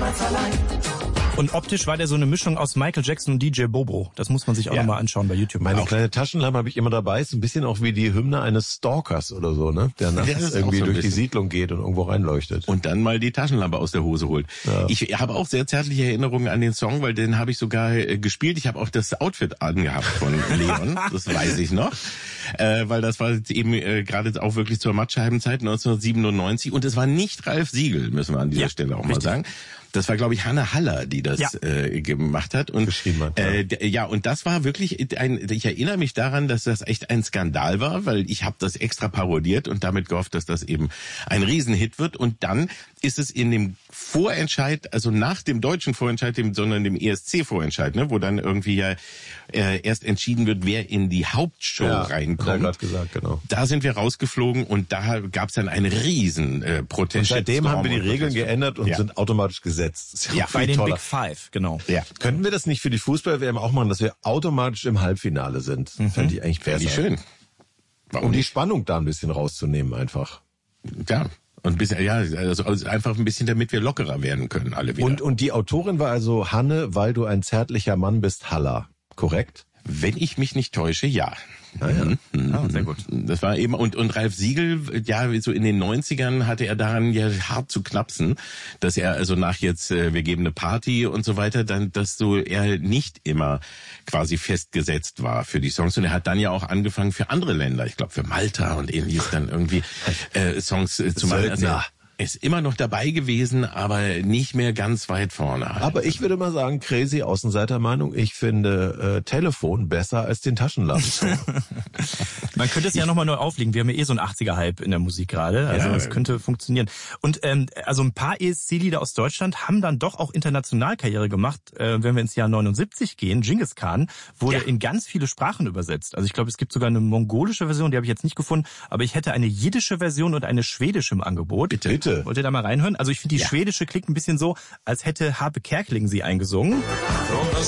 niemals allein. Und optisch war der so eine Mischung aus Michael Jackson und DJ Bobo. Das muss man sich auch nochmal anschauen bei YouTube. Meine kleine Taschenlampe habe ich immer dabei. Ist ein bisschen auch wie die Hymne eines Stalkers oder so, ne? Der nachts irgendwie so durch die Siedlung geht und irgendwo reinleuchtet. Und dann mal die Taschenlampe aus der Hose holt. Ja. Ich habe auch sehr zärtliche Erinnerungen an den Song, weil den habe ich sogar gespielt. Ich habe auch das Outfit angehabt von Leon. Das weiß ich noch. Weil das war eben gerade auch wirklich zur Mattscheibenzeit 1997. Und es war nicht Ralf Siegel, müssen wir an dieser Stelle auch mal sagen. Das war, glaube ich, Hanne Haller, die das gemacht hat. Und geschrieben hat. Und das war wirklich ich erinnere mich daran, dass das echt ein Skandal war, weil ich habe das extra parodiert und damit gehofft, dass das eben ein Riesenhit wird. Und dann ist es in dem Vorentscheid, also nach dem deutschen Vorentscheid, sondern dem ESC-Vorentscheid, ne, wo dann irgendwie erst entschieden wird, wer in die Hauptshow reinkommt. Hat gesagt, genau. Da sind wir rausgeflogen und da gab es dann einen riesen Protest. Und seitdem haben wir die Regeln geändert und sind automatisch gesetzt. Ja, bei den Big Five, genau. Ja. Könnten wir das nicht für die Fußball-WM auch machen, dass wir automatisch im Halbfinale sind? Fände ich eigentlich besser. Schön. Um die Spannung da ein bisschen rauszunehmen einfach. Ja. Und ein bisschen, also einfach ein bisschen, damit wir lockerer werden können, alle wieder. Und die Autorin war also Hanne, weil du ein zärtlicher Mann bist, Haller. Korrekt? Wenn ich mich nicht täusche, ja. Sehr gut. Das war eben, und Ralf Siegel, so in den 90ern hatte er daran hart zu knapsen, dass er also nach jetzt, wir geben eine Party und so weiter, dann, dass so er nicht immer quasi festgesetzt war für die Songs. Und er hat dann ja auch angefangen für andere Länder, ich glaube für Malta und ähnliches, dann irgendwie Songs zu machen. Also ist immer noch dabei gewesen, aber nicht mehr ganz weit vorne. Aber ich würde mal sagen, crazy Außenseitermeinung, ich finde Telefon besser als den Taschenlampen. Man könnte es ja nochmal neu auflegen. Wir haben ja so einen 80er-Hype in der Musik gerade. Also das könnte funktionieren. Und also ein paar ESC-Lieder aus Deutschland haben dann doch auch international Karriere gemacht. Wenn wir ins Jahr 79 gehen, Genghis Khan wurde in ganz viele Sprachen übersetzt. Also ich glaube, es gibt sogar eine mongolische Version, die habe ich jetzt nicht gefunden. Aber ich hätte eine jiddische Version und eine schwedische im Angebot. Bitte. Wollt ihr da mal reinhören? Also ich finde, die schwedische klingt ein bisschen so, als hätte Harpe Kerkeling sie eingesungen. From the